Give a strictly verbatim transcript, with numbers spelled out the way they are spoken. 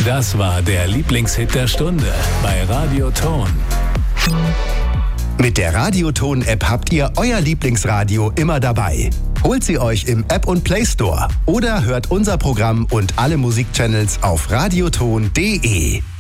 Das war der Lieblingshit der Stunde bei Radio Ton. Mit der Radio Ton App habt ihr euer Lieblingsradio immer dabei. Holt sie euch im App und Play Store oder hört unser Programm und alle Musikchannels auf radioton punkt de.